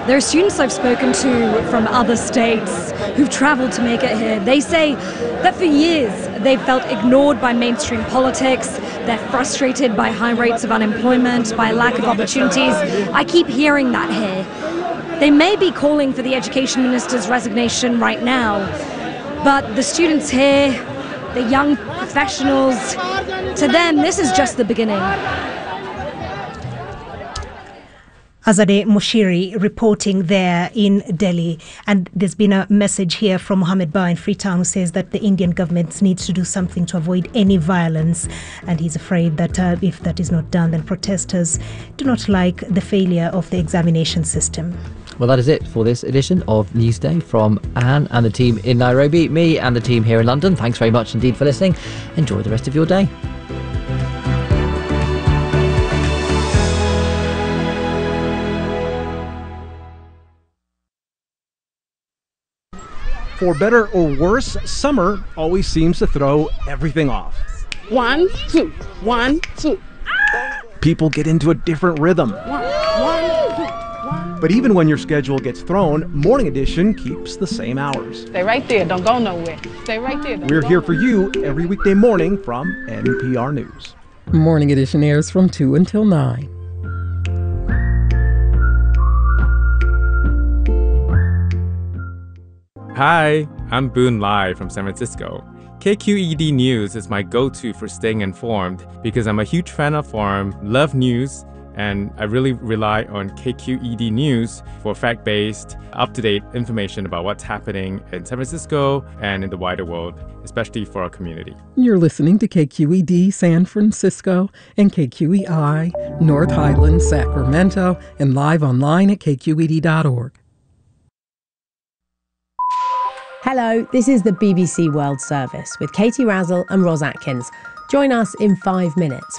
There are students I've spoken to from other states who've travelled to make it here. They say that for years they've felt ignored by mainstream politics. They're frustrated by high rates of unemployment, by lack of opportunities. I keep hearing that here. They may be calling for the education minister's resignation right now, but the students here, the young professionals, to them this is just the beginning. Azadeh Moshiri reporting there in Delhi. And there's been a message here from Mohammed Ba in Freetown who says that the Indian government needs to do something to avoid any violence. And he's afraid that if that is not done, then protesters do not like the failure of the examination system. Well, that is it for this edition of Newsday from Anne and the team in Nairobi, me and the team here in London. Thanks very much indeed for listening. Enjoy the rest of your day. For better or worse, summer always seems to throw everything off. 1, 2, 1, 2. People get into a different rhythm. 1, 2, 1. But even when your schedule gets thrown, Morning Edition keeps the same hours. Stay right there. Don't go nowhere. Stay right there. We're here for you every weekday morning from NPR News. Morning Edition airs from 2 until 9. Hi, I'm Boone Lai from San Francisco. KQED News is my go-to for staying informed because I'm a huge fan of forum, love news, and I really rely on KQED News for fact-based, up-to-date information about what's happening in San Francisco and in the wider world, especially for our community. You're listening to KQED San Francisco and KQEI North Highland, Sacramento, and live online at kqed.org. Hello, this is the BBC World Service with Katie Razzle and Ros Atkins. Join us in 5 minutes